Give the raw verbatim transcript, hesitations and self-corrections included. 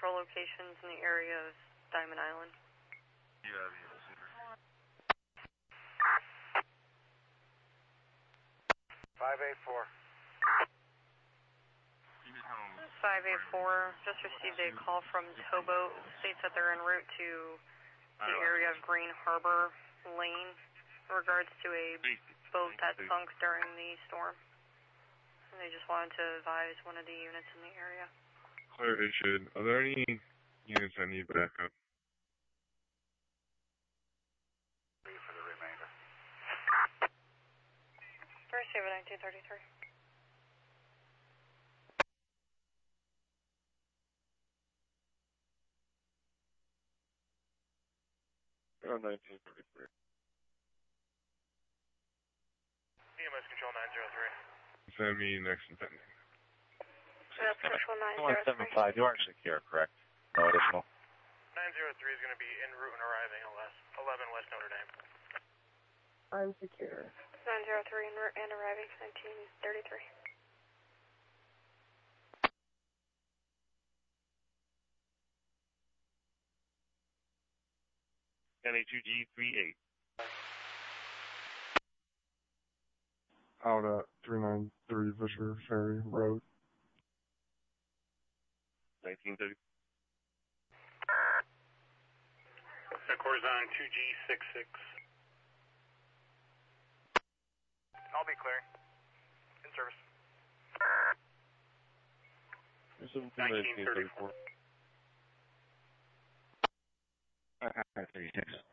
patrol locations in the area of Diamond Island. Yeah, five eight four. five eight four, just received a call from Towboat. States that they're en route to the area of Green Harbor Lane in regards to a boat that sunk during the storm. And they just wanted to advise one of the units in the area. Clear issued. Are there any units that need backup? For the remainder. Receiver nineteen thirty-three. Oh, nineteen thirty-three. E M S Control nine zero three. Send me next and pending. That's Control nine zero three. one seven five, you aren't secure, correct? No additional. nine zero three is going to be en route and arriving at eleven West Notre Dame. I'm secure. nine zero three en route and arriving, nineteen thirty-three. N A two G three eight. Out at three nine three Fisher Ferry Road. nineteen thirty. Corzon two G six six. I'll be clearing. In service. nineteen thirty-four. thirty-six.